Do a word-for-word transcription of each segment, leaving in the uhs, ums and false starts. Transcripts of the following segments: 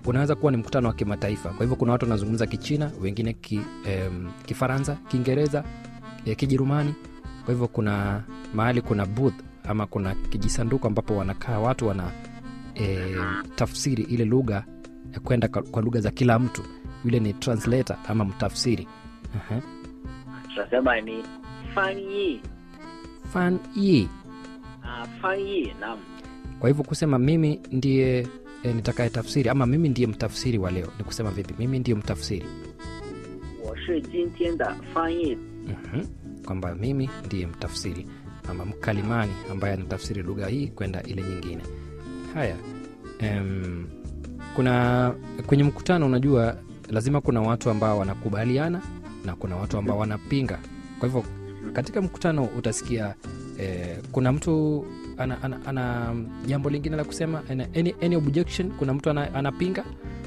unaweza kuwa ni mkutano wa kimataifa. Kwa hivyo kuna watu wanazungumza Kichina, wengine ki, eh, Kifaransa, Kiingereza, eh, Kijerumani. Kwa hivyo kuna mahali kuna booth ama kuna kijisanduku ambapo wanakaa watu wana eh, tafsiri ile lugha ya kwenda kwa, kwa lugha za kila mtu. Yule ni translator ama mtafsiri. Uh-huh. Tunasema ni fanyi. Fanyi. Ah, fanyi, naam. Kwa hivyo kusema mimi ndiye e, nitakaye tafsiri ama mimi ndiye mtafsiri wa leo ni kusema vipi? Mimi ndiye mtafsiri. 我是今天的翻译. Mhm. Kwamba mimi ndiye mtafsiri ama mkalimani ambaye anatafsiri lugha hii kwenda ile nyingine. Haya. Um, kuna kwenye mkutano unajua lazima kuna watu ambao wanakubaliana na kuna watu ambao wanapinga. Kwa hivyo katika mkutano utasikia eh, kuna mtu ana, ana, ana jambo lingine la kusema, any, any objection, kuna mtu ana, anapinga,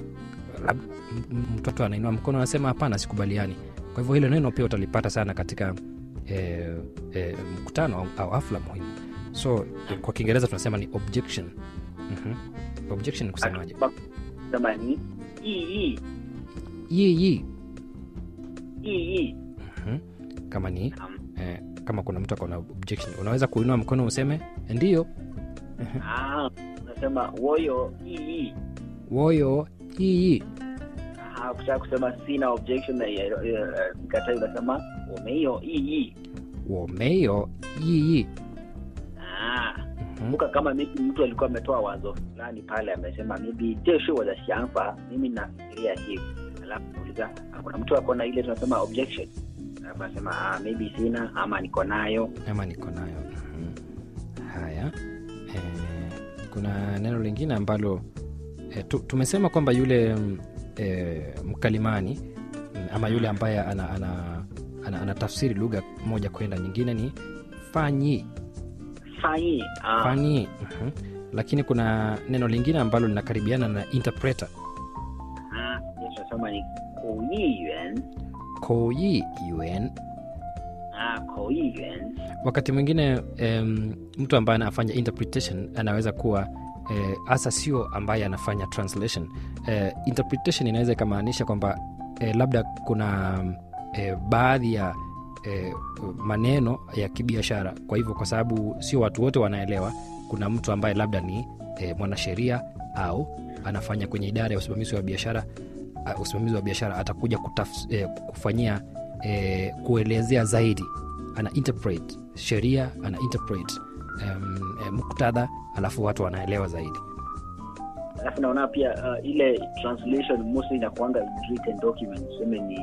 mtoto anainua mkono anasema hapana, sikubaliani. Kwa hivyo hilo neno pia utalipata sana katika eh, eh, mkutano au, au hafla muhimu. So kwa Kiingereza tunasema ni objection. Mhm. Objection kusemaje? Sema ni yi yi yi yi. Mhm. Kama ni eh, kama kuna mtu akona objection unaweza kuinua mkono useme ndio. Ah, unasema woyo yi. Woyo yi. Ah, ukitaka kusema sina objection na nikatai unasema womeyo yi. Womeyo yi. Ah, kumbuka kama mimi mtu alikuwa ametoa wazo fulani pale amesema maybe tesho wa shangfa, mimi nafikiria hivi. Alafu uliza kuna mtu akona ile tunasema objection. Anasema ah, maybe sina ama niko nayo ama niko nayo. Mm-hmm. Haya. Eh, kuna neno lingine ambalo eh, tu, tumesema kwamba yule eh, mkalimani ama yule ambaye ana ana ana, ana tafsiri lugha moja kwenda nyingine ni fanyi. Fanyi. Ah. Fanyi. Uh-huh. Lakini kuna neno lingine ambalo linakaribiana na interpreter. Ah, tunasema ni kouyuan. Kouyuan. Ah, kouyuan. Wakati mwingine um, mtu ambaye anafanya interpretation anaweza kuwa eh, asa sio ambaye anafanya translation. Eh, interpretation inaweza ikamaanisha kwamba eh, labda kuna eh, baadhi ya eh, maneno ya kibiashara. Kwa hivyo kwa sababu sio watu wote wanaelewa, kuna mtu ambaye labda ni eh, mwanasheria au anafanya kwenye idara ya usimamizi wa biashara uh, usimamizi wa biashara atakuja kutaf, eh, kufanyia eh, kuelezea zaidi, ana interpret sheria, ana interpret um, eh, muktadha, alafu watu wanaelewa zaidi. Alafu naona pia uh, ile translation mostly inakuanga in written document, sema ni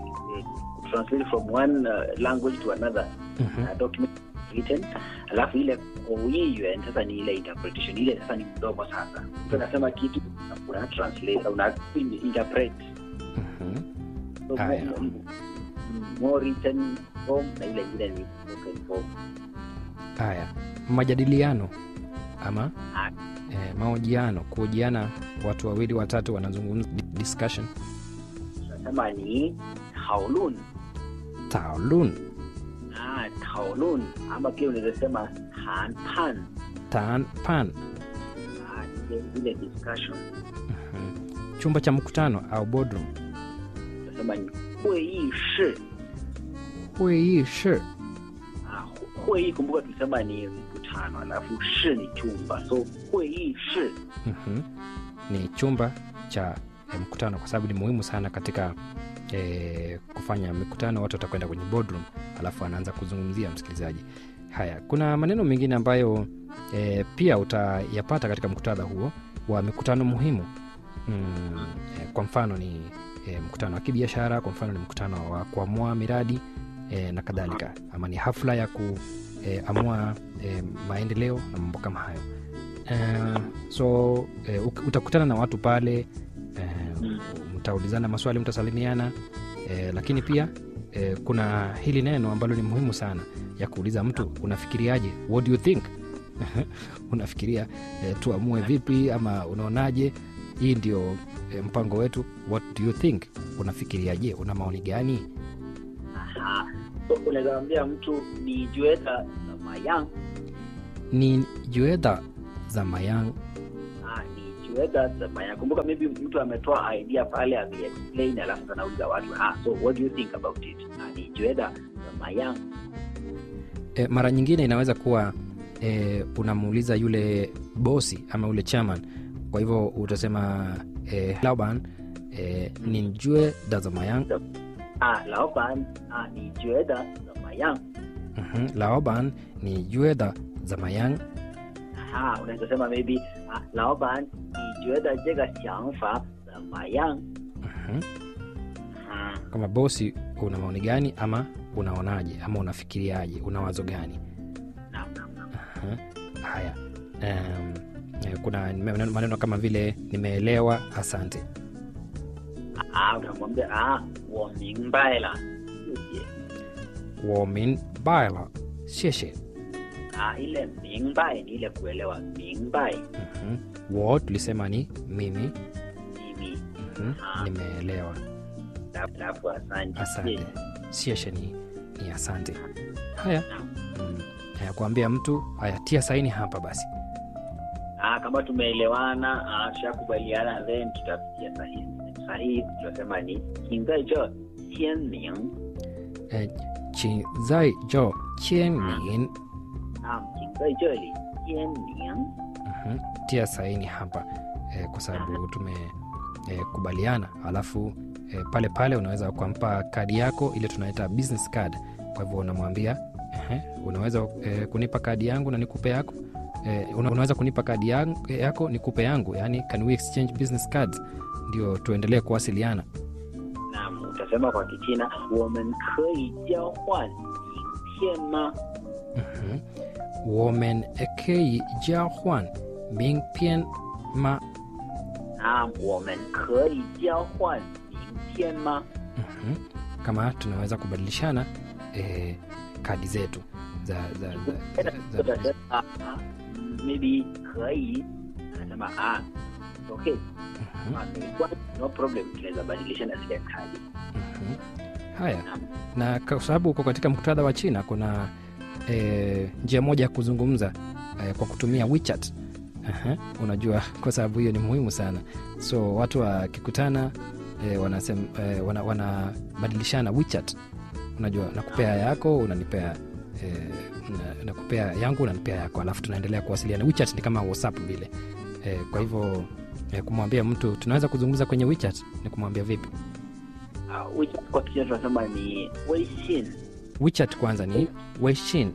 uh, translate from one uh, language to another. Mm-hmm. Uh, document written. Alafu ile kouyuan sasa ni ile interpretation, ile sasa ni mdomo sasa. Mtu anasema kitu una translate, una interpret. Mhm. So, more, more written form na ile ile ni spoken form. Haya, majadiliano ama eh, mahojiano, kuhojiana watu wawili watatu wanazungumza, discussion. Tunasema ni taolun. Taolun. Ah, taolun. Ama pia unaweza sema hanpan. Tanpan. Ah, ile ile discussion. Mhm. Chumba cha mkutano au boardroom. Tunasema ni huiyi shi. Huiyi shi. Ah, huiyi kumbuka tulisema ni mkutano, alafu shi ni chumba. So huiyi shi. Mhm. Ni chumba cha eh, mkutano kwa sababu ni muhimu sana katika eh, kufanya mikutano. Watu watakwenda kwenye boardroom alafu anaanza kuzungumzia msikilizaji. Haya, kuna maneno mengine ambayo eh, pia utayapata katika muktadha huo wa mikutano muhimu. Mm, eh, kwa mfano ni eh, mkutano wa kibiashara, kwa mfano ni mkutano wa kuamua miradi eh, na kadhalika, ama ni hafla ya kuamua eh, eh, maendeleo na mambo kama hayo. Eh, so eh, utakutana na watu pale, eh, mtaulizana maswali, mtasalimiana, eh, lakini pia eh, kuna hili neno ambalo ni muhimu sana ya kuuliza mtu, unafikiriaje? What do you think? Unafikiria eh, tuamue vipi ama unaonaje? Hii ndio eh, mpango wetu. What do you think? Unafikiriaje? Una maoni gani? Aha. So unaweza ambia mtu ni jueda za mayang. Ni jueda za mayang. Ah, ni 觉得怎么样? Kumbuka maybe mtu ametoa idea pale ame-explain alafu anauliza watu, ah, so what do you think about it? Ah, 你觉得怎么样? E, mara nyingine inaweza kuwa e, unamuuliza yule bosi ama yule chairman. Kwa hivyo utasema e, 老板 e, 你觉得怎么样? Ah, 老板 ah, 你觉得怎么样? Mhm, 老板 你觉得怎么样? Ah, unaweza sema maybe ah, 老板 你觉得这个想法怎么样? Mhm. Ah, Kama bosi una maoni gani ama unaonaje ama unafikiriaje, una wazo gani? naam, naam, naam. Aha. Haya. Um, kuna maneno maneno kama vile nimeelewa, asante. Ah, utamwambia ah, 我明白了, 谢谢. 我明白了，谢谢。 Ah, ile 明白 ni ile kuelewa, 明白 Mhm. 我 tulisema ni mimi. mimi. Mhm. Ah. Nimeelewa, Alafu asante. asante. 谢谢 ni, ni asante. Haya. Naam. Mm. Haya, kuambia mtu haya, tia saini hapa basi. Ah, kama tumeelewana, ah, tushakubaliana, then tutafikia sahihi. Sahihi tunasema ni 请在这签名. Eh, 请在这签名. Naam, 请在这里签名. Mhm. Tia saini hapa eh, kwa sababu tume eh, kubaliana. Alafu eh, pale pale unaweza kumpa kadi yako ile tunaita business card. Kwa hivyo unamwambia eh, unaweza eh, kunipa kadi yangu na nikupe yako. Eh, una- unaweza kunipa kadi yangu, yako nikupe yangu, yani can we exchange business cards, ndio tuendelee kuwasiliana. Naam, utasema kwa Kichina 我们可以交换名片吗? Mhm. 我们可以交换名片吗? Naam, 我们可以交换名片吗? Mhm. Kama tunaweza kubadilishana eh, kadi zetu za, za, za, za, za, Utasema ah, ah, maybe 可以. Anasema ah, okay. Mhm. Ah, no problem, tunaweza badilishana zile kadi. Mhm. Haya, Naam. na kwa sababu uko katika muktadha wa China, kuna e, njia moja ya kuzungumza e, kwa kutumia WeChat. Aha, unajua kwa sababu hiyo ni muhimu sana, so watu wakikutana e, wanasema e, wana, wanabadilishana WeChat. Unajua, nakupea yako, unanipea e, na- nakupea yangu, unanipea yako, alafu tunaendelea kuwasiliana. WeChat ni kama WhatsApp vile e, kwa hivyo e, kumwambia mtu tunaweza kuzungumza kwenye WeChat ni kumwambia vipi? Ah, WeChat kwa Kichina tunasema ni 微信. WeChat kwanza ni Weixin.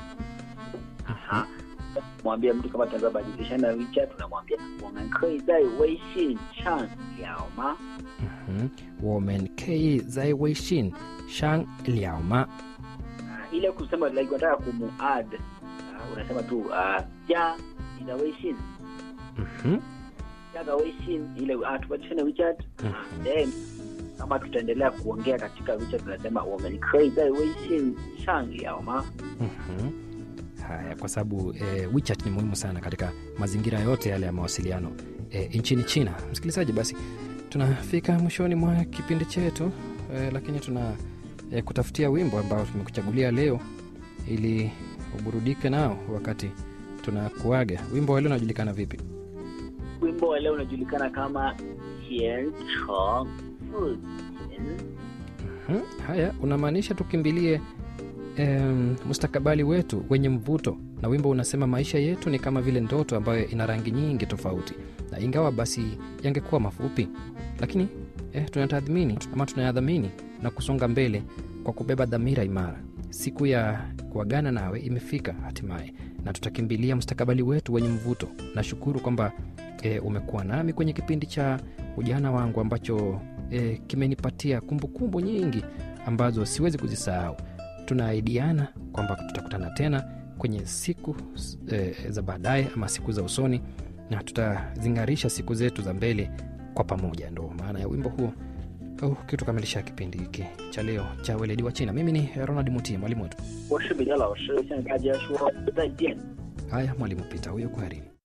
Aha. Mwambie mtu kama tunaweza badilishana WeChat, tunamwambia 我们可以在微信上聊吗? Mhm. 我们可以在微信上聊吗? Ah, ile kusema like unataka kumuadd, ah, unasema tu ah, 加你的微信, Mhm. 加个微信, ile ah, tubadilishane WeChat. Ah, then kama tutaendelea kuongea katika WeChat tunasema 我们可以在微信上聊吗? Mhm. Haya, kwa sababu e, WeChat ni muhimu sana katika mazingira yote yale ya mawasiliano e, nchini China. Msikilizaji, basi tunafika mwishoni mwa kipindi chetu e, lakini tuna e, kutafutia wimbo ambao tumekuchagulia leo ili uburudike nao wakati tunakuaga. Wimbo wa leo unajulikana vipi? Wimbo wa leo unajulikana kama 前程似锦. Mhm. Haya, unamaanisha tukimbilie em, mustakabali wetu wenye mvuto, na wimbo unasema maisha yetu ni kama vile ndoto ambayo ina rangi nyingi tofauti, na ingawa basi yangekuwa mafupi, lakini eh, tunatathmini ama tunayadhamini na kusonga mbele kwa kubeba dhamira imara. Siku ya kuagana nawe imefika hatimaye, na tutakimbilia mustakabali wetu wenye mvuto. Nashukuru kwamba e, umekuwa nami kwenye kipindi cha ujana wangu ambacho e, kimenipatia kumbukumbu nyingi ambazo siwezi kuzisahau. Tunaahidiana kwamba tutakutana tena kwenye siku e, za baadaye ama siku za usoni, na tutazing'arisha siku zetu za mbele kwa pamoja. Ndo maana ya wimbo huo oh, kitukamilisha kipindi hiki cha leo cha Weledi wa China. Mimi ni Ronald Mutie, mwalimu wetu. 我是北杰老师，向大家说再见。 Haya, mwalimu Pita huyo, kwaherini.